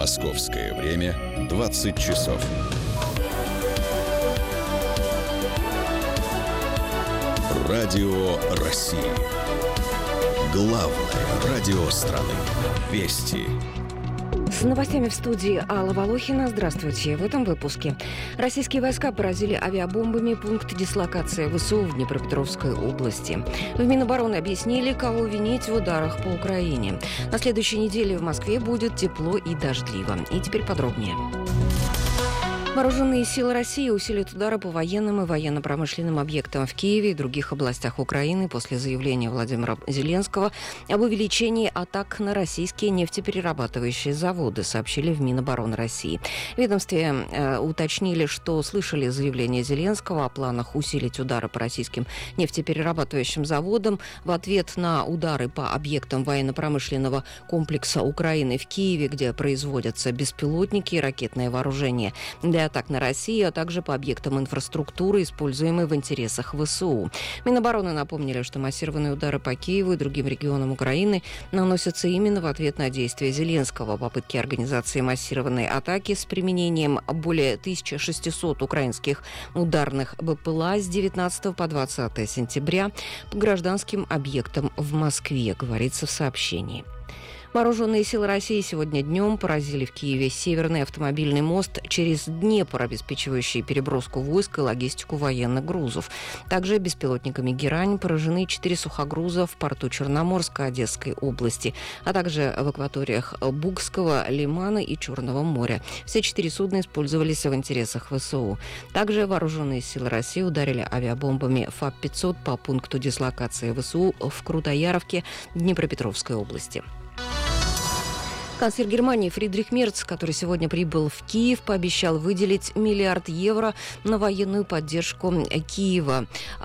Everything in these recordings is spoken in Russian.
Московское время 20 часов. Радио России. Главное радио страны. Вести. С новостями в студии Алла Волохина. Здравствуйте. В этом выпуске. Российские войска поразили авиабомбами пункт дислокации ВСУ в Днепропетровской области. В Минобороны объяснили, кого винить в ударах по Украине. На следующей неделе в Москве будет тепло и дождливо. И теперь подробнее. Вооруженные силы России усилят удары по военным и военно-промышленным объектам в Киеве и других областях Украины после заявления Владимира Зеленского об увеличении атак на российские нефтеперерабатывающие заводы, сообщили в Минобороны России. В ведомстве уточнили, что слышали заявление Зеленского о планах усилить удары по российским нефтеперерабатывающим заводам в ответ на удары по объектам военно-промышленного комплекса Украины в Киеве, где производятся беспилотники и ракетное вооружение для атак на Россию, а также по объектам инфраструктуры, используемой в интересах ВСУ. Минобороны напомнили, что массированные удары по Киеву и другим регионам Украины наносятся именно в ответ на действия Зеленского. Попытки организации массированной атаки с применением более 1600 украинских ударных БПЛА с 19 по 20 сентября по гражданским объектам в Москве, говорится в сообщении. Вооруженные силы России сегодня днем поразили в Киеве северный автомобильный мост через Днепр, обеспечивающий переброску войск и логистику военных грузов. Также беспилотниками «Герань» поражены 4 сухогруза в порту Черноморска Одесской области, а также в акваториях Бугского лимана и Черного моря. Все 4 судна использовались в интересах ВСУ. Также вооруженные силы России ударили авиабомбами ФАП-500 по пункту дислокации ВСУ в Крутояровке Днепропетровской области. Канцлер Германии Фридрих Мерц, который сегодня прибыл в Киев, пообещал выделить 1 миллиард евро на военную поддержку Киева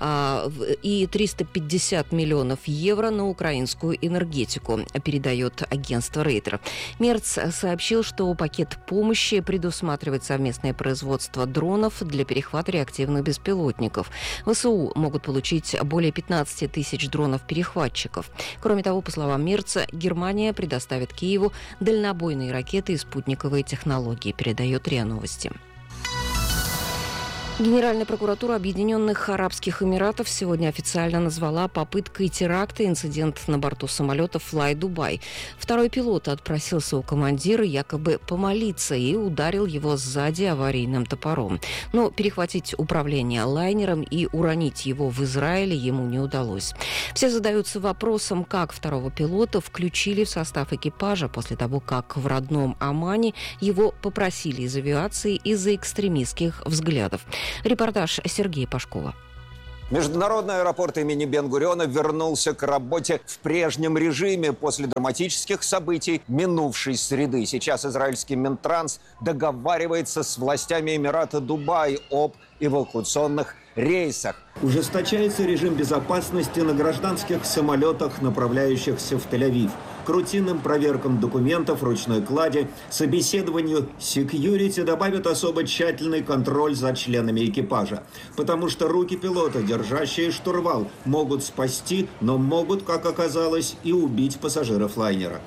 и 350 миллионов евро на украинскую энергетику, передает агентство Рейтер. Мерц сообщил, что пакет помощи предусматривает совместное производство дронов для перехвата реактивных беспилотников. ВСУ могут получить более 15 тысяч дронов-перехватчиков. Кроме того, по словам Мерца, Германия предоставит Киеву дальнобойные ракеты и спутниковые технологии, передает РИА Новости. Генеральная прокуратура Объединенных Арабских Эмиратов сегодня официально назвала попыткой теракта инцидент на борту самолета Fly Dubai. Второй пилот отпросился у командира якобы помолиться и ударил его сзади аварийным топором. Но перехватить управление лайнером и уронить его в Израиле ему не удалось. Все задаются вопросом, как второго пилота включили в состав экипажа после того, как в родном Омане его попросили из авиации из-за экстремистских взглядов. Репортаж Сергея Пашкова. Международный аэропорт имени Бен-Гуриона вернулся к работе в прежнем режиме после драматических событий минувшей среды. Сейчас израильский Минтранс договаривается с властями Эмирата Дубай об эвакуационных рейсах. Ужесточается режим безопасности на гражданских самолетах, направляющихся в Тель-Авив. К рутинным проверкам документов, ручной клади, собеседованию секьюрити добавят особо тщательный контроль за членами экипажа. Потому что руки пилота, держащие штурвал, могут спасти, но могут, как оказалось, и убить пассажиров лайнера.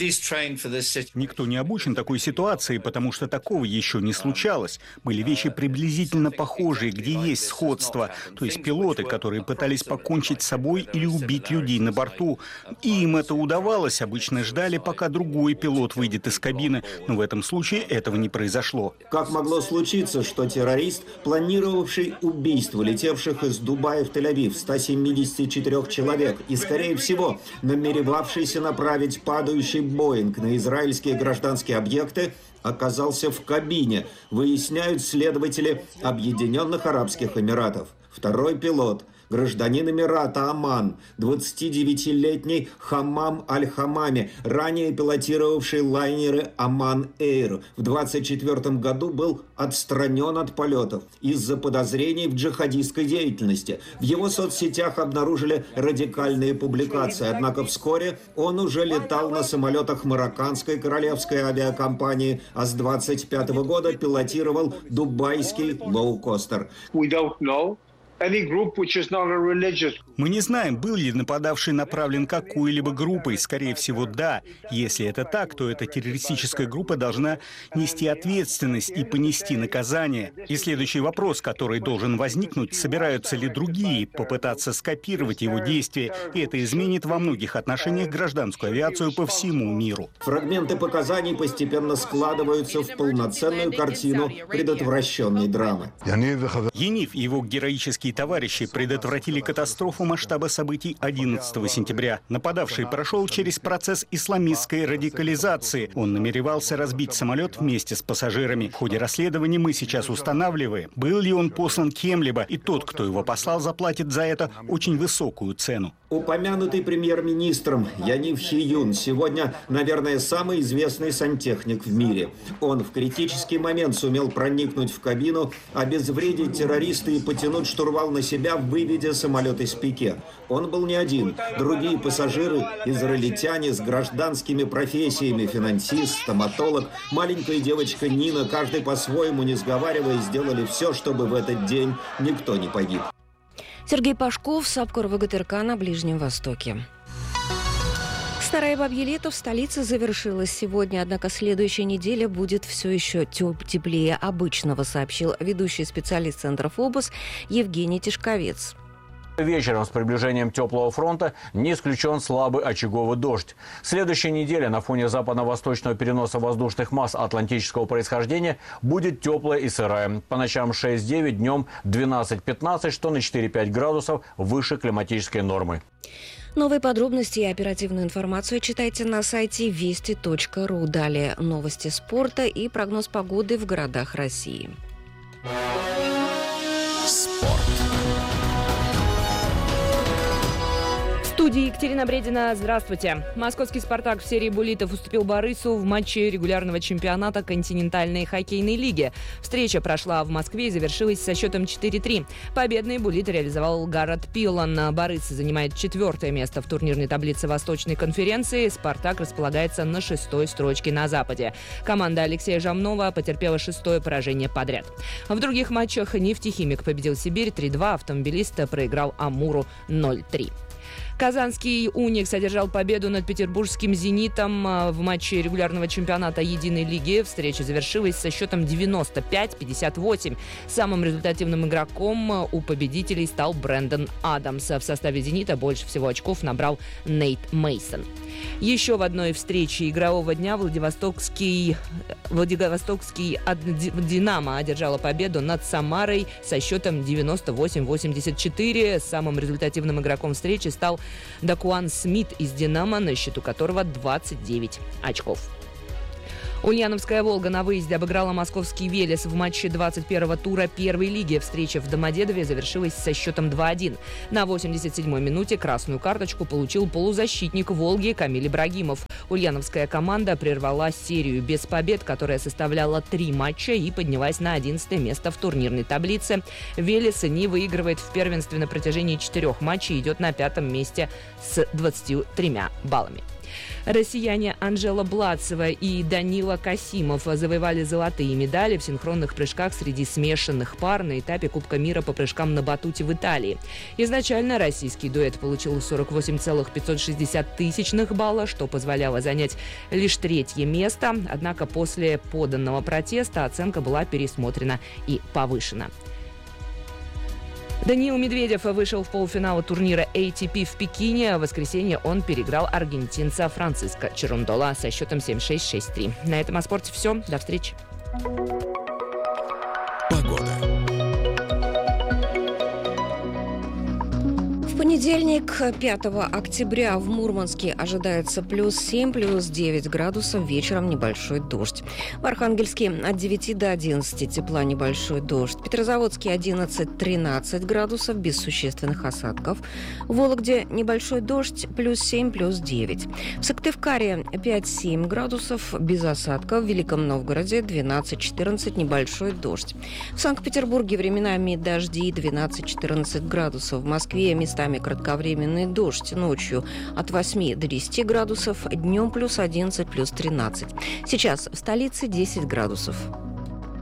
Никто не обучен такой ситуации, потому что такого еще не случалось. Были вещи приблизительно похожие, где есть сходство. То есть пилоты, которые пытались покончить с собой или убить людей на борту. И им это удавалось. Обычно ждали, пока другой пилот выйдет из кабины. Но в этом случае этого не произошло. Как могло случиться, что террорист, планировавший убийство летевших из Дубая в Тель-Авив 174 человек и, скорее всего, намеревавшийся направить падающий Боинг на израильские гражданские объекты, оказался в кабине, выясняют следователи Объединенных Арабских Эмиратов. Второй пилот, гражданин Эмирата Оман, 29-летний Хамам Аль-Хамами, ранее пилотировавший лайнеры Оман Эйр, в 2024 году был отстранен от полетов из-за подозрений в джихадистской деятельности. В его соцсетях обнаружили радикальные публикации, однако вскоре он уже летал на самолетах марокканской королевской авиакомпании, а с 2025 года пилотировал дубайский лоукостер. Мы не знаем, был ли нападавший направлен какой-либо группой. Скорее всего, да. Если это так, то эта террористическая группа должна нести ответственность и понести наказание. И следующий вопрос, который должен возникнуть: собираются ли другие попытаться скопировать его действия? И это изменит во многих отношениях гражданскую авиацию по всему миру. Фрагменты показаний постепенно складываются в полноценную картину предотвращенной драмы. Яниф и его героические товарищи предотвратили катастрофу масштаба событий 11 сентября. Нападавший прошел через процесс исламистской радикализации. Он намеревался разбить самолет вместе с пассажирами. В ходе расследования мы сейчас устанавливаем, был ли он послан кем-либо, и тот, кто его послал, заплатит за это очень высокую цену. Упомянутый премьер-министром Яниф Хиюн сегодня, наверное, самый известный сантехник в мире. Он в критический момент сумел проникнуть в кабину, обезвредить террориста и потянуть штурвал на себя, выведя самолет из пике. Он был не один. Другие пассажиры, израильтяне с гражданскими профессиями, финансист, стоматолог, маленькая девочка Нина, каждый по-своему, не сговариваясь, сделали все, чтобы в этот день никто не погиб. Сергей Пашков, САПКОР ВГТРК на Ближнем Востоке. Старое бабье лето в столице завершилось сегодня, однако следующая неделя будет все еще теплее обычного, сообщил ведущий специалист Центра ФОБОС Евгений Тишковец. Вечером с приближением теплого фронта не исключен слабый очаговый дождь. Следующая неделя на фоне западно-восточного переноса воздушных масс атлантического происхождения будет теплая и сырая. По ночам 6-9, днем 12-15, что на 4-5 градусов выше климатической нормы. Новые подробности и оперативную информацию читайте на сайте вести.ру. Далее новости спорта и прогноз погоды в городах России. В студии Екатерина Бредина. Здравствуйте. Московский «Спартак» в серии буллитов уступил «Борису» в матче регулярного чемпионата континентальной хоккейной лиги. Встреча прошла в Москве и завершилась со счетом 4-3. Победный буллит реализовал Гаррет Пилан. «Борис» занимает 4-е место в турнирной таблице Восточной конференции. «Спартак» располагается на 6-й строчке на Западе. Команда Алексея Жамнова потерпела 6-е поражение подряд. В других матчах «Нефтехимик» победил «Сибирь» 3-2, «Автомобилист» проиграл «Амуру» 0-3. Казанский «Уникс» одержал победу над петербургским «Зенитом» в матче регулярного чемпионата Единой лиги. Встреча завершилась со счетом 95-58. Самым результативным игроком у победителей стал Брэндон Адамс. В составе «Зенита» больше всего очков набрал Нейт Мейсон. Еще в одной встрече игрового дня Владивостокский «Динамо» одержала победу над «Самарой» со счетом 98-84. Самым результативным игроком встречи стал Дакуан Смит из «Динамо», на счету которого 29 очков. Ульяновская «Волга» на выезде обыграла московский «Велес» в матче 21-го тура первой лиги. Встреча в Домодедове завершилась со счетом 2-1. На 87-й минуте красную карточку получил полузащитник «Волги» Камиль Ибрагимов. Ульяновская команда прервала серию без побед, которая составляла 3 матча, и поднялась на 11-е место в турнирной таблице. «Велес» не выигрывает в первенстве на протяжении 4 матчей и идет на 5-м месте с 23 баллами. Россияне Анжела Блацева и Данила Касимов завоевали золотые медали в синхронных прыжках среди смешанных пар на этапе Кубка мира по прыжкам на батуте в Италии. Изначально российский дуэт получил 48,560 балла, что позволяло занять лишь 3-е место. Однако после поданного протеста оценка была пересмотрена и повышена. Даниил Медведев вышел в полуфинал турнира ATP в Пекине. В воскресенье он переиграл аргентинца Франциско Черундола со счетом 7-6, 6-3. На этом о спорте все. До встречи. Погода. В понедельник, 5 октября, в Мурманске ожидается +7, +9 градусов, вечером небольшой дождь. В Архангельске от 9 до 11 тепла, небольшой дождь. В Петрозаводске 11-13 градусов, без существенных осадков. В Вологде небольшой дождь, +7, +9. В Сыктывкаре 5-7 градусов, без осадков. В Великом Новгороде 12-14, небольшой дождь. В Санкт-Петербурге временами дожди, 12-14 градусов. В Москве местами кратковременный дождь, ночью от 8 до 10 градусов, днем +11, +13. Сейчас в столице 10 градусов.